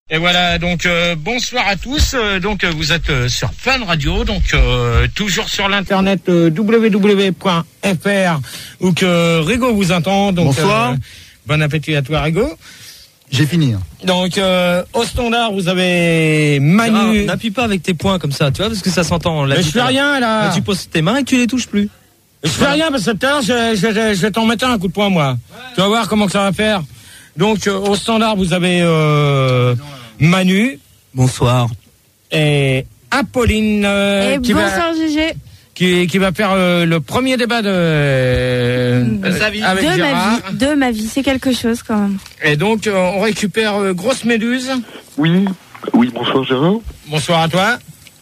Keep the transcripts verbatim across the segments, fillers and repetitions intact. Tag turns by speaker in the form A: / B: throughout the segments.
A: Et voilà, donc euh, bonsoir à tous. Euh, donc euh, vous êtes euh, sur Fun Radio, donc euh, toujours sur l'internet euh, w w w point f r où que Rigo vous entend. Donc,
B: bonsoir.
A: Euh, bon appétit à toi, Rigo.
B: J'ai fini.
A: Donc euh, au standard, vous avez Manu.
C: N'appuie pas avec tes poings comme ça, tu vois, parce que ça s'entend.
A: Mais je fais rien là.
C: Là, tu poses tes mains et tu les touches plus.
A: Je fais rien parce que tout à l'heure, je, je, je, je vais t'en mettre un coup de poing, moi. Ouais. Tu vas voir comment que ça va faire. Donc euh, au standard, vous avez euh, Manu.
C: Bonsoir.
A: Et Apolline. Euh,
D: et
A: qui
D: bonsoir
A: va,
D: Gégé.
A: Qui, qui va faire euh, le premier débat de, euh,
D: de sa vie.
A: avec
D: de
A: Gérard.
D: ma vie. De ma vie, c'est quelque chose quand même.
A: Et donc euh, on récupère euh, Grosse Méduse.
E: Oui. Oui, bonsoir Gérard.
A: Bonsoir à toi.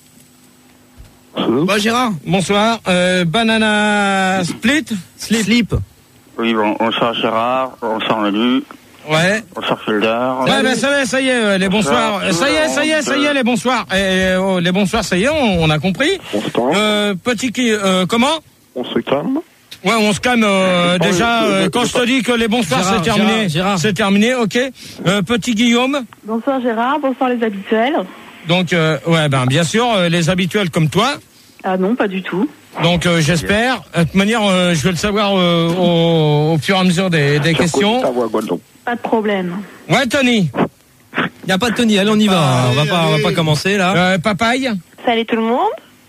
E: Bonsoir.
C: Bah, Gérard.
A: Bonsoir. Euh, Banana Split.
C: Slip. Slip.
E: Oui, bon, bonsoir Gérard, bonsoir Manu.
A: Ouais.
E: Bonsoir Felder.
A: Ouais, ben ça y est, ça y est, euh, les bonsoirs. Euh, ça y est, ça y est, ça y est, les bonsoirs. Et, oh, les bonsoirs, ça y est, on, on a compris.
E: On se calme.
A: Euh, petit qui, euh, comment?
E: On se calme.
A: Ouais, on se calme. Euh, déjà, euh, quand je te dis que les bonsoirs
C: Gérard,
A: c'est terminé,
C: Gérard, Gérard.
A: c'est terminé, ok. Euh, petit Guillaume.
F: Bonsoir Gérard, bonsoir les habituels.
A: Donc, euh, ouais, ben bien sûr, euh, les habituels comme toi.
F: Ah non, pas du tout.
A: Donc, euh, j'espère. De toute manière, euh, je vais le savoir euh, au, au fur et à mesure des, des questions.
F: Pas de problème.
A: Ouais, Tony.
C: Il n'y a pas de Tony, allez, on y va.
A: Ah,
C: on va
A: allez,
C: pas, on va
A: allez.
C: pas commencer là.
A: Euh, Papaye.
F: Salut tout le monde.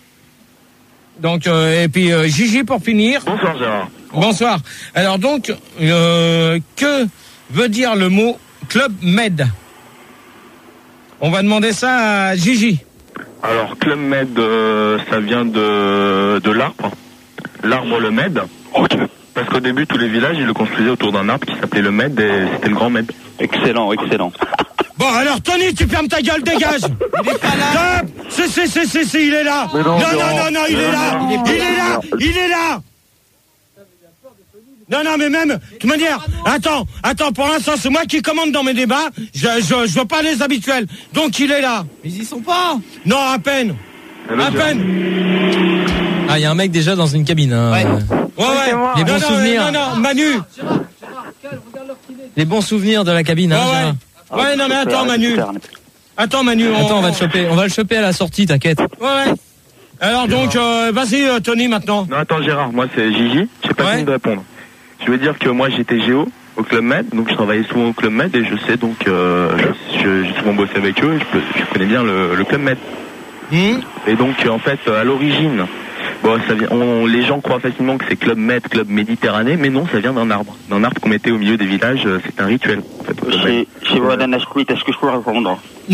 A: Donc, euh, et puis euh, Gigi pour finir.
E: Bonsoir Gérard.
A: Bonsoir. Alors donc, euh, que veut dire le mot Club Med? On va demander ça à Gigi.
E: Alors, Club Med, euh, ça vient de, de l'arbre. L'arbre le Med. Ok. Parce qu'au début, tous les villages, ils le construisaient autour d'un arbre qui s'appelait le Med et c'était le grand Med. Excellent, excellent.
A: Bon, alors Tony, tu fermes ta gueule, dégage. Il est pas là. Stop. Si, si, si, si, si, il est là.
E: Mais
A: Non,
E: non,
A: non,
E: mais
A: non,
E: non.
A: non, il
E: Mais
A: est
E: non,
A: là.
E: mais non.
A: Il est là. Il est là. Non, non, mais même, de toute manière, attends, attends, pour l'instant, c'est moi qui commande dans mes débats, je, je, je veux pas les habituels, donc il est là.
C: Mais ils y sont pas.
A: Non, à peine,
E: Allô,
A: à
E: Gérard.
A: peine.
C: Ah, il y a un mec déjà dans une cabine. Hein.
A: Ouais, ouais,
C: Les
A: non,
C: bons
A: non,
C: souvenirs.
A: non, non, Manu.
C: Les bons souvenirs de la cabine.
A: Ouais,
C: Hein,
A: ouais, ouais, non, mais attends, Manu. Attends, Manu. On...
C: Attends, on va le choper. On va le choper à la sortie, t'inquiète.
A: Ouais, ouais. Alors donc, euh, vas-y, euh, Tony, maintenant.
E: Non, attends Gérard, moi c'est Gigi, j'ai pas
A: Ouais.
E: fini de répondre. Je veux dire que moi j'étais géo au Club Med, donc je travaillais souvent au Club Med et je sais donc, euh, je- je- j'ai souvent bossé avec eux et je, peux- je connais bien le, le Club Med.
A: Hum.
E: Et donc euh, en fait, euh, à l'origine, bon, ça vient, on, les gens croient facilement que c'est Club Med, Club Méditerranée, mais non, ça vient d'un arbre. D'un arbre qu'on mettait au milieu des villages, euh, c'est un rituel. En fait, au Club Med.
G: Chez, chez Madame Asquith, est-ce que je peux répondre?